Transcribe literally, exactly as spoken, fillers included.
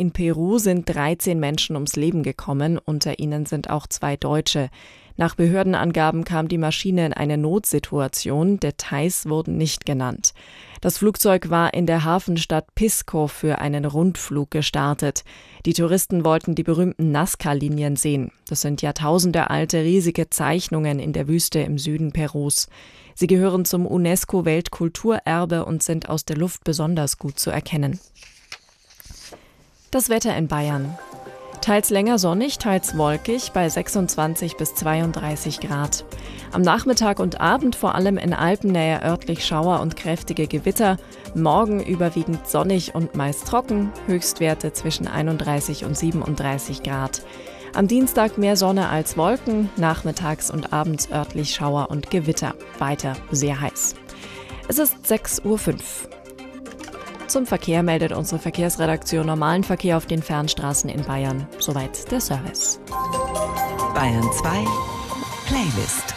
in Peru sind dreizehn Menschen ums Leben gekommen, unter ihnen sind auch zwei Deutsche. Nach Behördenangaben kam die Maschine in eine Notsituation, Details wurden nicht genannt. Das Flugzeug war in der Hafenstadt Pisco für einen Rundflug gestartet. Die Touristen wollten die berühmten Nazca-Linien sehen. Das sind jahrtausendealte riesige Zeichnungen in der Wüste im Süden Perus. Sie gehören zum UNESCO-Weltkulturerbe und sind aus der Luft besonders gut zu erkennen. Das Wetter in Bayern. Teils länger sonnig, teils wolkig bei sechsundzwanzig bis zweiunddreißig Grad. Am Nachmittag und Abend vor allem in Alpennähe örtlich Schauer und kräftige Gewitter. Morgen überwiegend sonnig und meist trocken, Höchstwerte zwischen einunddreißig und siebenunddreißig Grad. Am Dienstag mehr Sonne als Wolken, nachmittags und abends örtlich Schauer und Gewitter. Weiter sehr heiß. Es ist sechs Uhr fünf. Zum Verkehr meldet unsere Verkehrsredaktion normalen Verkehr auf den Fernstraßen in Bayern. Soweit der Service. Bayern zwei Playlist.